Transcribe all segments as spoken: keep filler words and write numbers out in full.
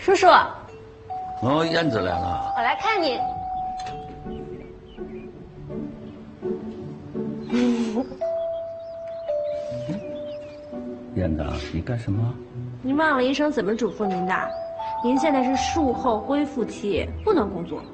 叔叔， 哦，燕子来了， 我来看你。 燕子，你干什么？ 您忘了医生怎么嘱咐您的？您现在是术后恢复期，不能工作。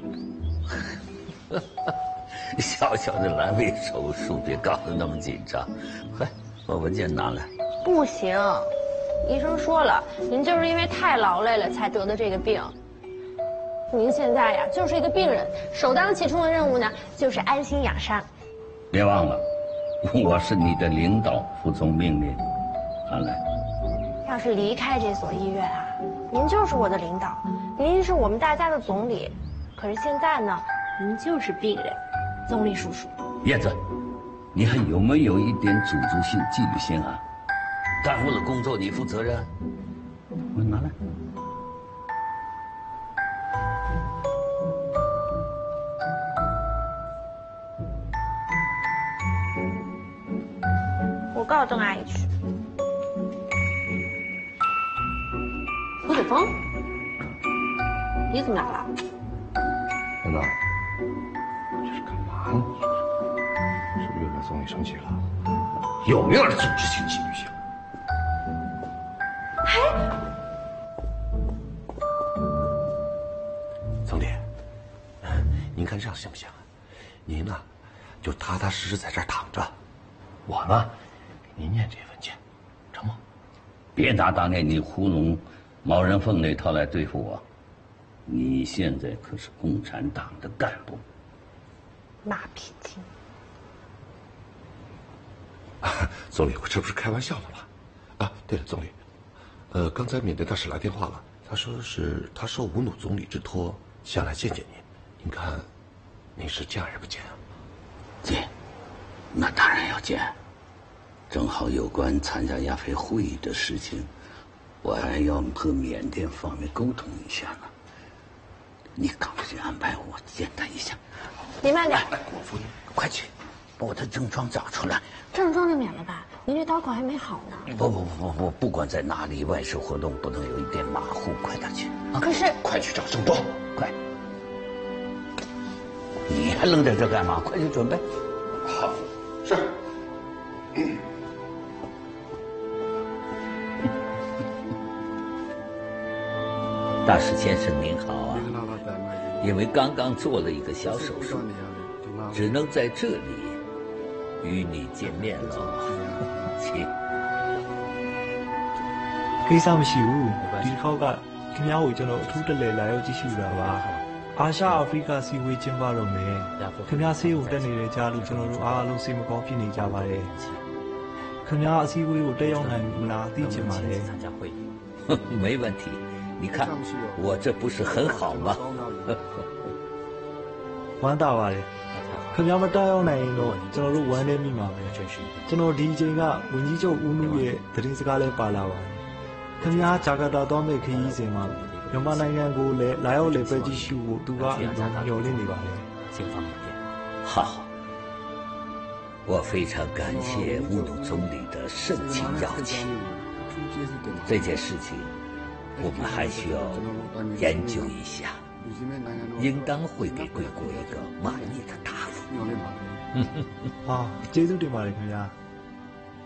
小小的阑尾手术，别搞得那么紧张。快，把文件拿来。 不行，医生说了，您就是因为太劳累了才得的这个病。您现在呀，就是一个病人，首当其冲的任务呢，就是安心养伤。 别忘了，我是你的领导，服从命令。拿来。 要是离开这所医院啊，您就是我的领导，您是我们大家的总理。可是现在呢，您就是病人，总理叔叔。 燕子，你还有没有一点组织性、纪律性啊？耽误了工作，你负责任。我拿来。 我告诉邓阿姨去。胡子峰，你怎么来了？ 燕子，这是干嘛呢？是不是又在总理生气了？有没有点组织性、纪律性？ 哎， 总理，您看这样行不行啊？您呢，就踏踏实实在这儿躺着，我呢，给您念这些文件，成吗？ 别拿当年你糊弄毛人凤那套来对付我。你现在可是共产党的干部。 马屁精。 啊，总理，我这不是开玩笑的吗？啊，对了，总理，呃，刚才缅甸大使来电话了，他说是他受吴努总理之托，想来见见您。您看，您是见还是不见啊？ 见，那当然要见。正好有关参加亚非会议的事情，我还要和缅甸方面沟通一下呢。你赶快去安排我见他一下。 您慢点。 来，我扶您， 快去，把我的症状找出来。 症状就免了吧，您这刀口还没好呢。 不不不不，不管在哪里，外事活动不能有一点马虎，快点去。 啊、可是， 快去找郑多， 快！你还愣在这干嘛？快去准备。 好，是。嗯。 大使先生您好啊，因为刚刚做了一个小手术，只能在这里与你见面了，请。 ကိစ္စမရှိဘူးဒီတစ်ခေါက်ကခင်ဗျားကိုကျွန်တော်အထူးတလဲလာရောက်ကြည့်ရှုတာပါအာရှအာဖရိကစီဝေးကျင်းပတော့မယ်ခင်ဗျားဆေးကိုတက်နေတဲ့ကြားလို့ကျွန်တော်တို့အားလုံးစိတ်မကောင်းဖြစ်နေကြပါတယ်ခင်ဗျားအစည်းအဝေးကိုတက်ရောက်နိုင်မလားသိချင်ပါတယ်没问题，你看我这不是很好吗？ ဝမ်းသာပါတယ်ခင်ဗျားမတက်ရောက်နိုင်ရင်တော့ကျွန်တော်တို့ဝမ်းနေမိမှာပဲကျွန်တော်ဒီအချိန်ကဝန်ကြီးချုပ်ဦးနုရဲ့သတင်းစကားလဲပါလာပါတယ်ခင်ဗျားဂျာကာတာသွားမဲ့ခရီးစဉ်မှာမြန်မာနိုင်ငံကိုလည်းလာရောက်လေပဲကြည့်ရှုဖို့သူကအရင်မျှော်လင့်နေပါတယ်好，我非常感谢乌努总理的盛情邀请。这件事情我们还需要研究一下，应当会给贵国一个满意的答复。 ဟာကျေးဇူးတင်ပါတယ်ခင်ဗျာ